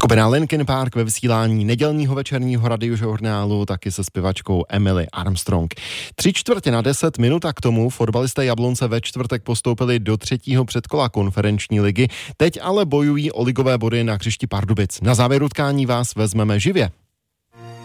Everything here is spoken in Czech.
Skupina Linkin Park ve vysílání nedělního večerního radiožurnálu, taky se zpěvačkou Emily Armstrong. 9:45 a k tomu fotbalisté Jablonce ve čtvrtek postoupili do 3. předkola konferenční ligy. Teď ale bojují o ligové body na hřišti Pardubic. Na závěr utkání vás vezmeme živě.